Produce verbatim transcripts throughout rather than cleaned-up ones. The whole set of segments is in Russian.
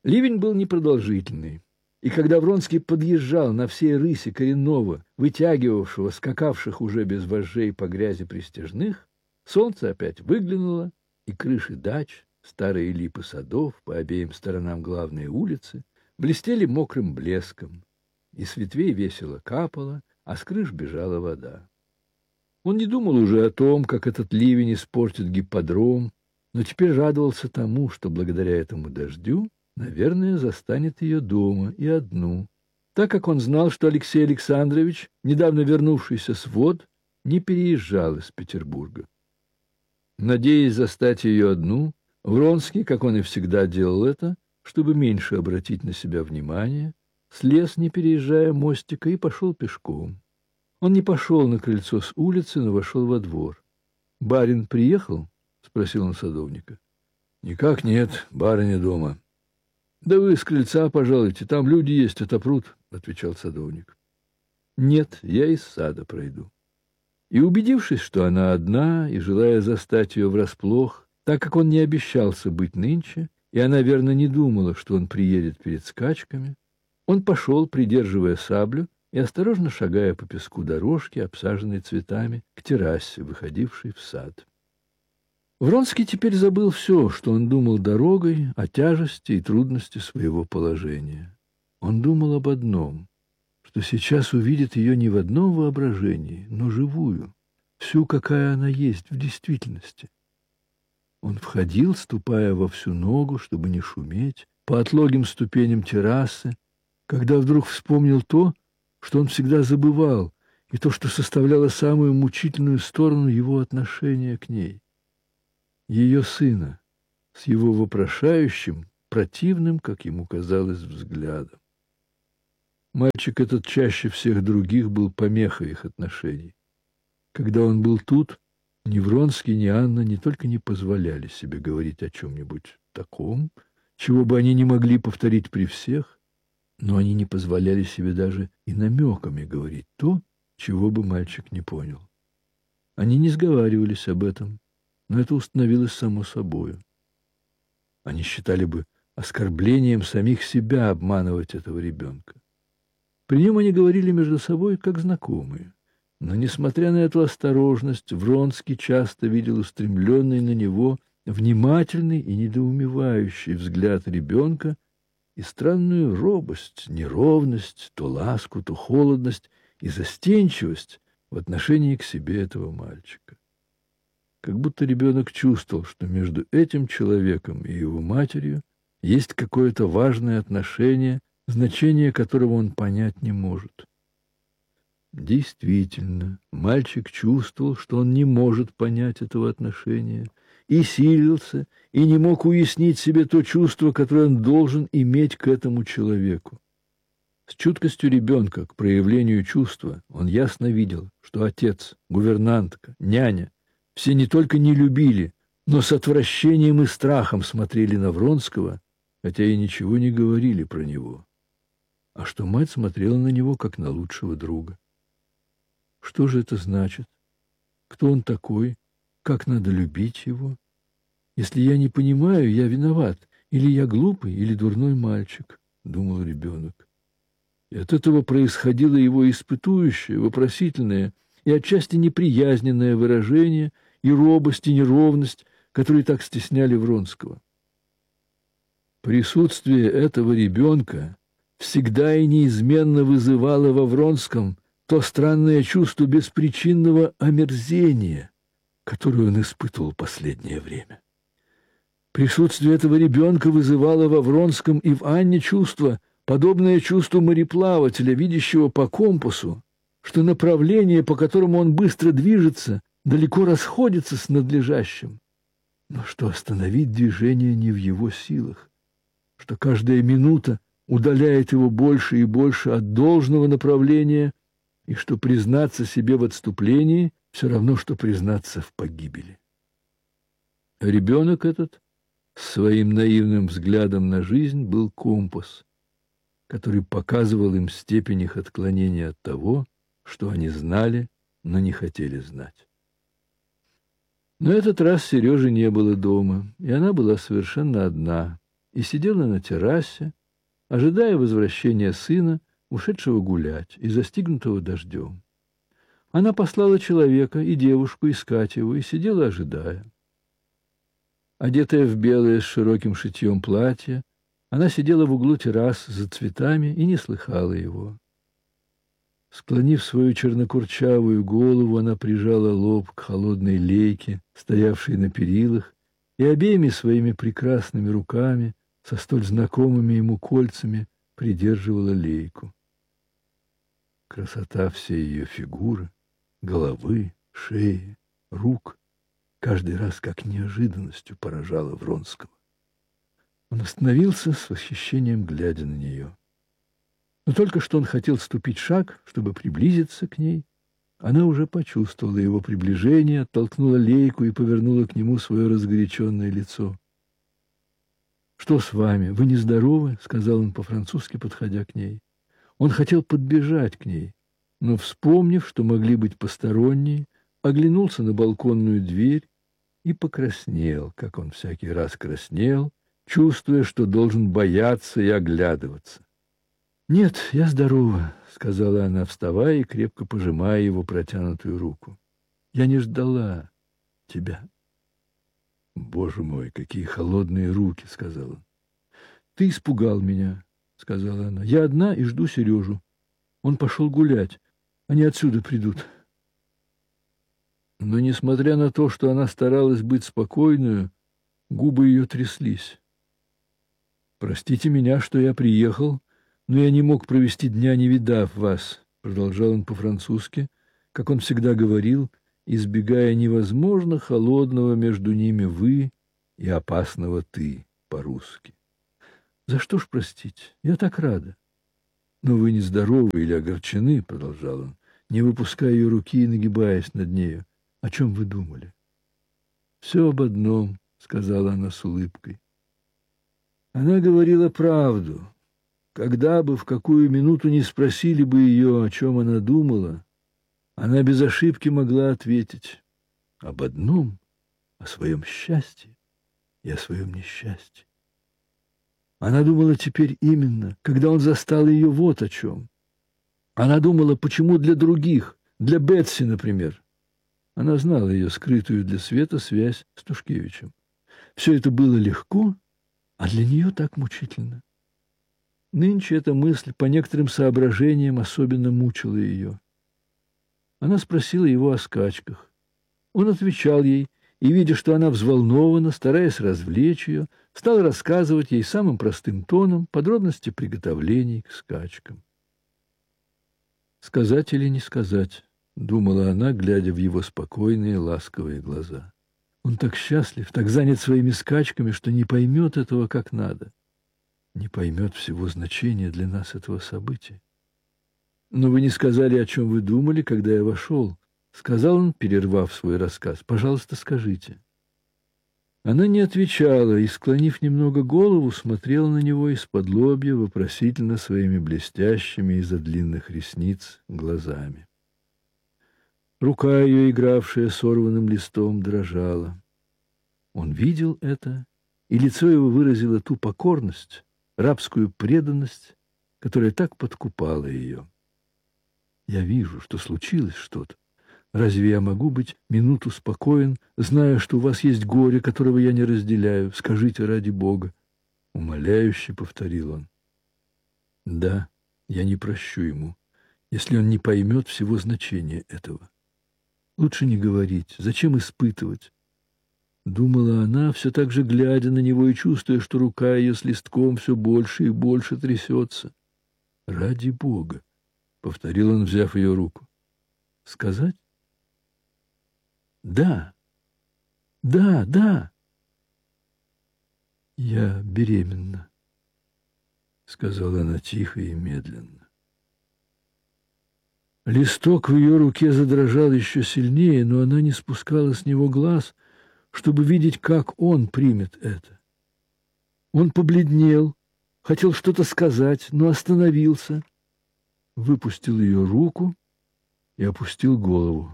Ливень был непродолжительный, и когда Вронский подъезжал на всей рыси коренного, вытягивавшего, скакавших уже без вожжей по грязи пристяжных, солнце опять выглянуло, и крыши дач, старые липы садов по обеим сторонам главной улицы блестели мокрым блеском, и с ветвей весело капало, а с крыш бежала вода. Он не думал уже о том, как этот ливень испортит гипподром, но теперь радовался тому, что благодаря этому дождю, наверное, застанет ее дома и одну, так как он знал, что Алексей Александрович, недавно вернувшийся с вод, не переезжал из Петербурга. Надеясь застать ее одну, Вронский, как он и всегда делал это, чтобы меньше обратить на себя внимание, слез, не переезжая мостика, и пошел пешком. Он не пошел на крыльцо с улицы, но вошел во двор. — Барин приехал? — спросил он садовника. — Никак нет, барыня дома. — Да вы с крыльца пожалуйте, там люди есть, отопрут, — отвечал садовник. — Нет, я из сада пройду. И, убедившись, что она одна, и желая застать ее врасплох, так как он не обещался быть нынче, и она, верно, не думала, что он приедет перед скачками, он пошел, придерживая саблю, и осторожно шагая по песку дорожки, обсаженной цветами, к террасе, выходившей в сад. Вронский теперь забыл все, что он думал дорогой, о тяжести и трудности своего положения. Он думал об одном, что сейчас увидит ее не в одном воображении, но живую, всю, какая она есть в действительности. Он входил, ступая во всю ногу, чтобы не шуметь, по отлогим ступеням террасы, когда вдруг вспомнил то, что он всегда забывал, и то, что составляло самую мучительную сторону его отношения к ней. Ее сына, с его вопрошающим, противным, как ему казалось, взглядом. Мальчик этот чаще всех других был помехой их отношений. Когда он был тут, ни Вронский, ни Анна не только не позволяли себе говорить о чем-нибудь таком, чего бы они не могли повторить при всех, но они не позволяли себе даже и намеками говорить то, чего бы мальчик не понял. Они не сговаривались об этом, но это установилось само собою. Они считали бы оскорблением самих себя обманывать этого ребенка. При нем они говорили между собой как знакомые, но, несмотря на эту осторожность, Вронский часто видел устремленный на него внимательный и недоумевающий взгляд ребенка и странную робость, неровность, то ласку, то холодность и застенчивость в отношении к себе этого мальчика. Как будто ребенок чувствовал, что между этим человеком и его матерью есть какое-то важное отношение, значение которого он понять не может. Действительно, мальчик чувствовал, что он не может понять этого отношения, и силился, и не мог уяснить себе то чувство, которое он должен иметь к этому человеку. С чуткостью ребенка к проявлению чувства он ясно видел, что отец, гувернантка, няня все не только не любили, но с отвращением и страхом смотрели на Вронского, хотя и ничего не говорили про него, а что мать смотрела на него как на лучшего друга. Что же это значит? Кто он такой? Как надо любить его? Если я не понимаю, я виноват. Или я глупый, или дурной мальчик, — думал ребенок. И от этого происходило его испытующее, вопросительное и отчасти неприязненное выражение и робость, и неровность, которые так стесняли Вронского. Присутствие этого ребенка всегда и неизменно вызывало во Вронском то странное чувство беспричинного омерзения, которое он испытывал последнее время. Присутствие этого ребенка вызывало во Вронском и в Анне чувство, подобное чувству мореплавателя, видящего по компасу, что направление, по которому он быстро движется, далеко расходится с надлежащим, но что остановить движение не в его силах, что каждая минута удаляет его больше и больше от должного направления, и что признаться себе в отступлении все равно, что признаться в погибели. Ребенок этот с своим наивным взглядом на жизнь был компас, который показывал им степень их отклонения от того, что они знали, но не хотели знать. На этот раз Сережи не было дома, и она была совершенно одна, и сидела на террасе, ожидая возвращения сына, ушедшего гулять и застигнутого дождем. Она послала человека и девушку искать его и сидела, ожидая. Одетая в белое с широким шитьем платье, она сидела в углу террасы за цветами и не слыхала его. Склонив свою чернокурчавую голову, она прижала лоб к холодной лейке, стоявшей на перилах, и обеими своими прекрасными руками, со столь знакомыми ему кольцами, придерживала лейку. Красота всей ее фигуры, головы, шеи, рук каждый раз как неожиданностью поражала Вронского. Он остановился с восхищением, глядя на нее. Но только что он хотел ступить шаг, чтобы приблизиться к ней, она уже почувствовала его приближение, оттолкнула лейку и повернула к нему свое разгоряченное лицо. «Что с вами? Вы нездоровы?» — сказал он по-французски, подходя к ней. Он хотел подбежать к ней, но, вспомнив, что могли быть посторонние, оглянулся на балконную дверь и покраснел, как он всякий раз краснел, чувствуя, что должен бояться и оглядываться. «Нет, я здорова», — сказала она, вставая и крепко пожимая его протянутую руку. «Я не ждала тебя». «Боже мой, какие холодные руки», — сказал он. «Ты испугал меня», — сказала она. «Я одна и жду Сережу. Он пошел гулять. Они отсюда придут». Но, несмотря на то, что она старалась быть спокойную, губы ее тряслись. «Простите меня, что я приехал, но я не мог провести дня, не видав вас», — продолжал он по-французски, как он всегда говорил, избегая невозможно холодного между ними «вы» и опасного «ты» по-русски. «За что ж простить? Я так рада». «Но вы нездоровы или огорчены», — продолжал он, не выпуская ее руки и нагибаясь над нею. «О чем вы думали?» «Все об одном», — сказала она с улыбкой. Она говорила правду. Когда бы, в какую минуту не спросили бы ее, о чем она думала, она без ошибки могла ответить об одном, о своем счастье и о своем несчастье. Она думала теперь именно, когда он застал ее, вот о чем. Она думала, почему для других, для Бетси, например. Она знала ее скрытую для света связь с Тушкевичем. Все это было легко, а для нее так мучительно. Нынче эта мысль по некоторым соображениям особенно мучила ее. Она спросила его о скачках. Он отвечал ей, и, видя, что она взволнована, стараясь развлечь ее, стал рассказывать ей самым простым тоном подробности приготовлений к скачкам. «Сказать или не сказать?» — думала она, глядя в его спокойные, ласковые глаза. «Он так счастлив, так занят своими скачками, что не поймет этого как надо. Не поймет всего значения для нас этого события. Но вы не сказали, о чем вы думали, когда я вошел», — сказал он, перервав свой рассказ. «Пожалуйста, скажите». Она не отвечала и, склонив немного голову, смотрела на него из-под лобья вопросительно своими блестящими из-за длинных ресниц глазами. Рука ее, игравшая сорванным листом, дрожала. Он видел это, и лицо его выразило ту покорность, рабскую преданность, которая так подкупала ее. «Я вижу, что случилось что-то. Разве я могу быть минуту спокоен, зная, что у вас есть горе, которого я не разделяю? Скажите ради Бога». Умоляюще повторил он. «Да, я не прощу ему, если он не поймет всего значения этого. Лучше не говорить. Зачем испытывать?» Думала она, все так же глядя на него и чувствуя, что рука ее с листком все больше и больше трясется. «Ради Бога», — повторил он, взяв ее руку. «Сказать?» «Да, да, да». «Я беременна», — сказала она тихо и медленно. Листок в ее руке задрожал еще сильнее, но она не спускала с него глаз, чтобы видеть, как он примет это. Он побледнел, хотел что-то сказать, но остановился, выпустил ее руку и опустил голову.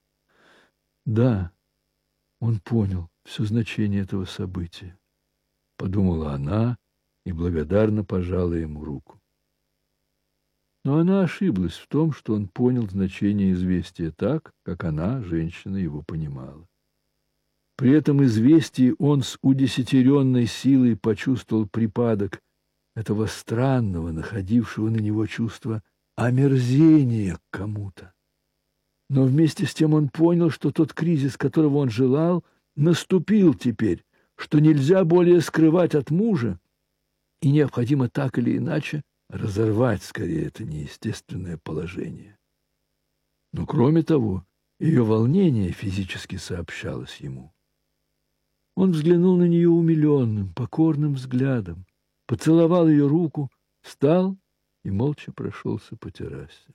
Да, он понял все значение этого события. — подумала она и благодарно пожала ему руку. Но она ошиблась в том, что он понял значение известия так, как она, женщина, его понимала. При этом известии он с удесятеренной силой почувствовал припадок этого странного, находившего на него чувства омерзения к кому-то. Но вместе с тем он понял, что тот кризис, которого он желал, наступил теперь, что нельзя более скрывать от мужа, и необходимо так или иначе разорвать скорее это неестественное положение. Но кроме того, ее волнение физически сообщалось ему. Он взглянул на нее умиленным, покорным взглядом, поцеловал ее руку, встал и молча прошелся по террасе.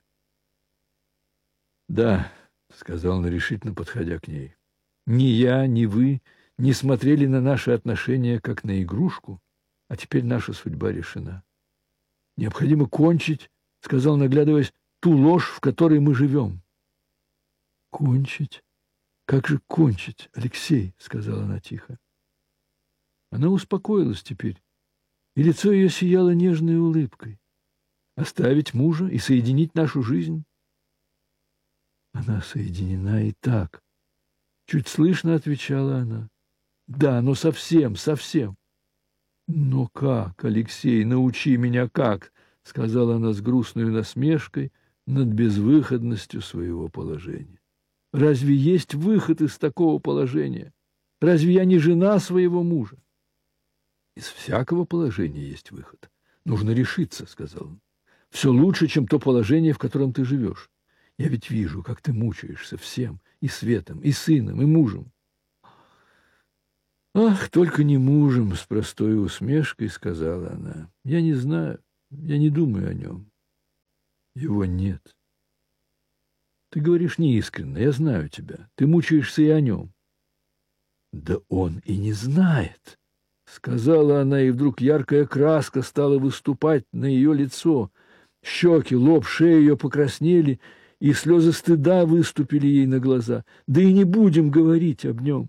«Да», — сказал он, решительно подходя к ней, — «ни я, ни вы не смотрели на наши отношения как на игрушку, а теперь наша судьба решена. Необходимо кончить, — сказал, наглядываясь, — ту ложь, в которой мы живем». «Кончить? Как же кончить, Алексей?» — сказала она тихо. Она успокоилась теперь, и лицо ее сияло нежной улыбкой. «Оставить мужа и соединить нашу жизнь?» «Она соединена и так», — чуть слышно отвечала она. «Да, но совсем, совсем». «Но как, Алексей, научи меня как?» — сказала она с грустной насмешкой над безвыходностью своего положения. «Разве есть выход из такого положения? Разве я не жена своего мужа?» «Из всякого положения есть выход. Нужно решиться», — сказал он. «Все лучше, чем то положение, в котором ты живешь. Я ведь вижу, как ты мучаешься всем, и светом, и сыном, и мужем». «Ах, только не мужем!» — с простой усмешкой сказала она. «Я не знаю, я не думаю о нем. Его нет». «Ты говоришь неискренно, я знаю тебя. Ты мучаешься и о нем». «Да он и не знает», — сказала она, и вдруг яркая краска стала выступать на ее лицо. Щеки, лоб, шея ее покраснели, и слезы стыда выступили ей на глаза. «Да и не будем говорить об нем».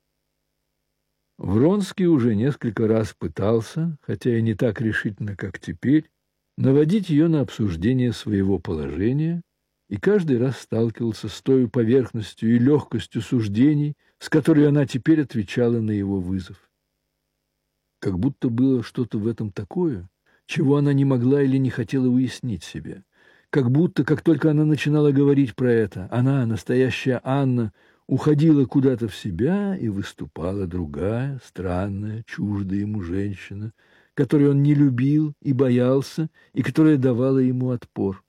Вронский уже несколько раз пытался, хотя и не так решительно, как теперь, наводить ее на обсуждение своего положения, и каждый раз сталкивался с той поверхностью и легкостью суждений, с которой она теперь отвечала на его вызов. Как будто было что-то в этом такое, чего она не могла или не хотела уяснить себе. Как будто, как только она начинала говорить про это, она, настоящая Анна, уходила куда-то в себя, и выступала другая, странная, чуждая ему женщина, которую он не любил и боялся, и которая давала ему отпор.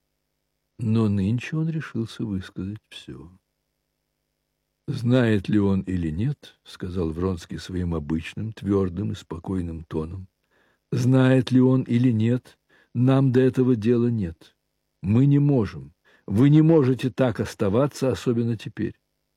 Но нынче он решился высказать все. «Знает ли он или нет, — сказал Вронский своим обычным, твердым и спокойным тоном, — знает ли он или нет, нам до этого дела нет. Мы не можем. Вы не можете так оставаться, особенно теперь».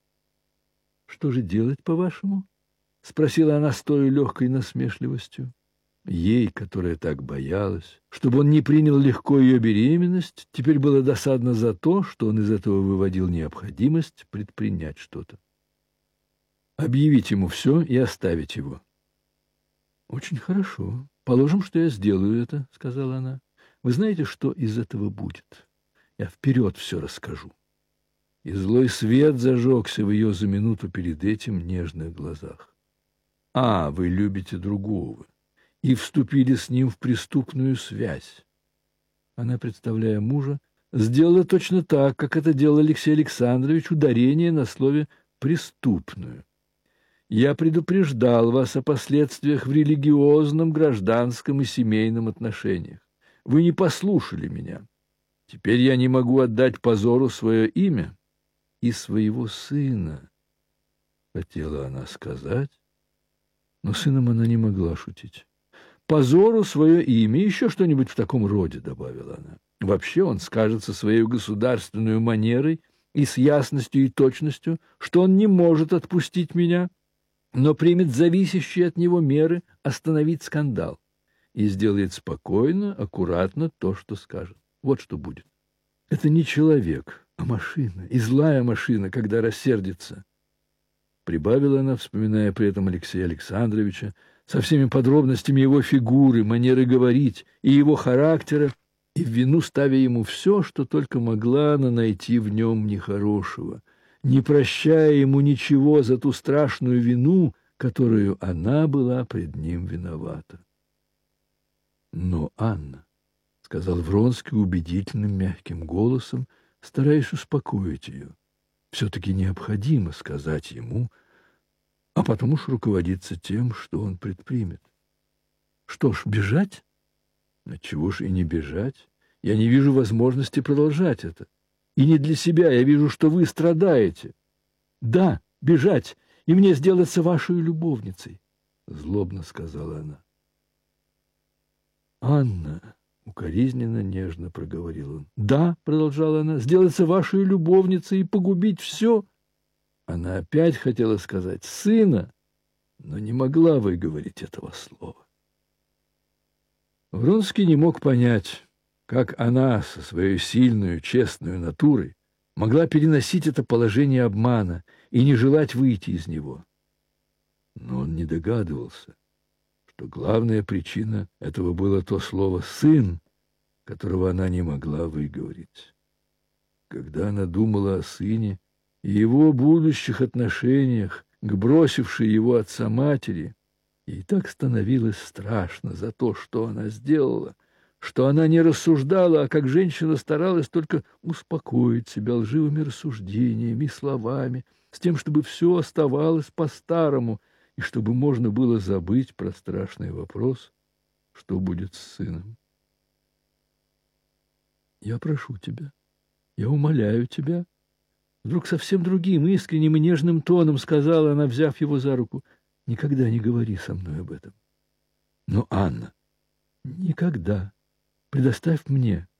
«Что же делать, по-вашему?» — спросила она с той легкой насмешливостью. Ей, которая так боялась, чтобы он не принял легко ее беременность, теперь было досадно за то, что он из этого выводил необходимость предпринять что-то. «Объявить ему все и оставить его». «Очень хорошо. Положим, что я сделаю это», — сказала она. «Вы знаете, что из этого будет? Я вперед все расскажу». И злой свет зажегся в ее за минуту перед этим нежных глазах. «А, вы любите другого и вступили с ним в преступную связь». Она, представляя мужа, сделала точно так, как это делал Алексей Александрович, ударение на слове «преступную». «Я предупреждал вас о последствиях в религиозном, гражданском и семейном отношениях. Вы не послушали меня. Теперь я не могу отдать позору свое имя и своего сына», — хотела она сказать, но сыном она не могла шутить. «Позору свое имя, еще что-нибудь в таком роде», — добавила она. «Вообще он скажет со своей государственной манерой и с ясностью и точностью, что он не может отпустить меня, но примет зависящие от него меры остановить скандал и сделает спокойно, аккуратно то, что скажет. Вот что будет. Это не человек, а машина, и злая машина, когда рассердится». Прибавила она, вспоминая при этом Алексея Александровича, со всеми подробностями его фигуры, манеры говорить и его характера, и в вину ставя ему все, что только могла она найти в нем нехорошего, не прощая ему ничего за ту страшную вину, которую она была пред ним виновата. «Но, Анна, — сказал Вронский убедительным мягким голосом, стараясь успокоить ее, — все-таки необходимо сказать ему, а потом уж руководиться тем, что он предпримет. Что ж, бежать? Отчего ж и не бежать? Я не вижу возможности продолжать это. И не для себя, я вижу, что вы страдаете. Да, бежать, и мне сделаться вашей любовницей, — злобно сказала она. Анна, — укоризненно нежно проговорил он. Да, — продолжала она, — сделаться вашей любовницей и погубить все. Она опять хотела сказать «сына», но не могла выговорить этого слова. Вронский не мог понять, как она со своей сильной, честной натурой могла переносить это положение обмана и не желать выйти из него. Но он не догадывался, что главная причина этого было то слово «сын», которого она не могла выговорить. Когда она думала о сыне и его будущих отношениях к бросившей его отца матери, ей так становилось страшно за то, что она сделала, что она не рассуждала, а как женщина старалась только успокоить себя лживыми рассуждениями и словами, с тем, чтобы все оставалось по-старому, и чтобы можно было забыть про страшный вопрос, что будет с сыном. «Я прошу тебя, я умоляю тебя», — вдруг совсем другим, искренним и нежным тоном сказала она, взяв его за руку, — «никогда не говори со мной об этом». «Но, Анна, никогда. Предоставь мне.